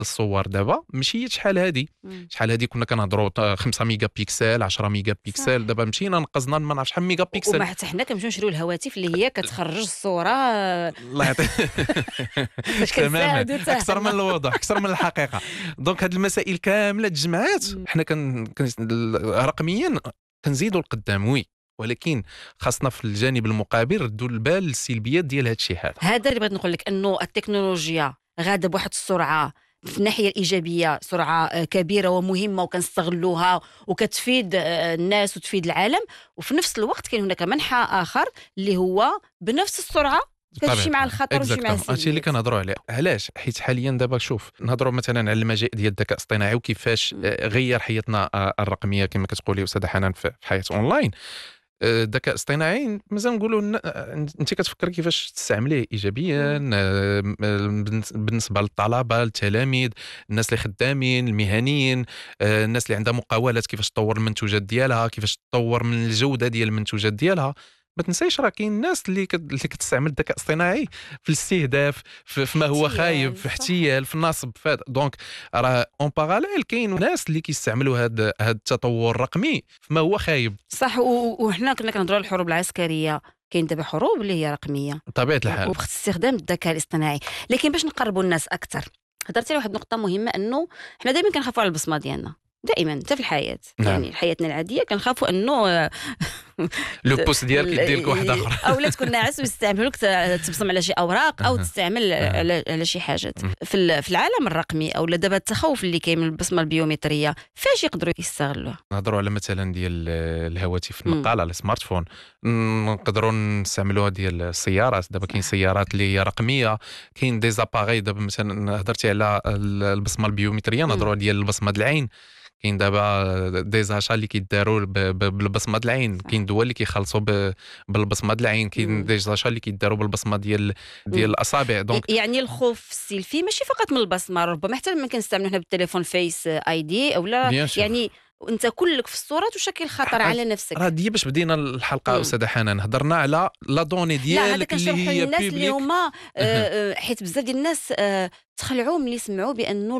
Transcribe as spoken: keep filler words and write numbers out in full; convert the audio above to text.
الصور دابا ماشي شحال هادي إمم. شحال هادي كنا كنهضروا خمسة ميجا بكسل عشرة ميجا بكسل، صح. دابا مشينا نقزنا ما نعرف شحال ميجا بكسل. وما حتى حنا كنمشيو نشريو الهواتف اللي هي كتخرج الصورة الله يعطيك فاش تماما، كنساعدو حتى اكثر من حنا. الوضوح اكثر من الحقيقه. دونك هاد المسائل كامله تجمعات إمم. حنا كن كن- رقميا كنزيدوا القدام وي، ولكن خاصنا في الجانب المقابل ردوا البال للسلبيات ديال هاد الشيء هذا. هذا اللي بغيت نقول لك، انه التكنولوجيا غاده بواحد السرعه في الناحيه الايجابيه، سرعه آه، كبيره ومهمه وكنستغلوها وكتفيد آه، الناس وتفيد العالم، وفي نفس الوقت كاين هناك منحى اخر اللي هو بنفس السرعه كتمشي مع الخطر وتمشي مع اكزاكتومون هادشي اللي السلبيات. كنهضروا عليه. علاش؟ حيت حاليا دابا شوف نهضروا مثلا على المجال ديال الذكاء الاصطناعي وكيفاش مم. آه، غير حياتنا آه، الرقميه كما كتقولي استاذه حنان في في حياه اونلاين. آه، الذكاء الاصطناعي مازال نقولوا ن- آه، انت كتفكر كيفاش تستعمليه ايجابيا مم. آه، بالنس- بالنسبه للطلبه التلاميذ الناس اللي خدامين المهنيين، آه، الناس اللي عندها مقاولات كيفاش تطور المنتوجات ديالها، كيفاش تطور من الجوده ديال المنتوجات ديالها. ما تنسايش راه كاين الناس اللي كت- اللي كتستعمل الذكاء الاصطناعي في الاستهداف، في في ما هو خايب، احتيال، في صح. احتيال، في النصب، في هذا. دونك راه اون باراليل كاين ناس اللي كيستعملوا هذا هذا التطور الرقمي في ما هو خايب. صح. و- وحنا كنا كنهضروا على الحروب العسكريه، كاين دابا حروب اللي هي رقميه بطبيعه الحال. وبخ استخدام الذكاء الاصطناعي. لكن باش نقربوا الناس اكثر، هضرتي على واحد النقطه مهمه، انه حنا دائما كنخافوا على البصمه ديالنا، دائما حتى في الحياه، نعم. يعني حياتنا العاديه كنخافوا انه آه، لو ت- بوست ديالك ال- يدير لك واحد اخر. او لا تكون ناعس ويستعملوك ت- تبصم على شي اوراق او أها. تستعمل أها. على على شي حاجات مم. في ال- في العالم الرقمي، او لا دابا التخوف اللي كاين من البصمه البيومتريه، فاش يقدروا يستغلوه؟ نهضروا على مثلا ديال الهواتف مم. النقاله السمارت فون، نقدروا نستعملوها ديال السيارات. دابا كاين صح. سيارات اللي هي رقميه، كاين دي زاباغي. دابا مثلا هضرتي على البصمه البيومتريه، مم. نهضروا ديال البصمه د العين. كاين دابا دي زاشا اللي كيداروا ب- ب- بالبصمه د العين، صح. كاين دول اللي كيخلصوا ب- بالبصمه د العين، كاين مم. دي زاشا اللي كيداروا بالبصمه ديال ديال مم. الاصابع. دونك يعني الخوف في السيلفي ماشي فقط من البصمه، ربما حتى لما كنستعملوا هنا بالتليفون فيس اي دي او لا، بيان سور يعني انت كلك في الصوره تشكل خطر على راه نفسك. دي باش بدينا الحلقه مم. استاذه حنان، هضرنا على لا دوني لا، هذا ديالك اللي كنشرحوا هي للناس اللي بيبليك. هما آه، آه، حيت بزاف ديال الناس آه، تخلعوا ملي سمعوا بانه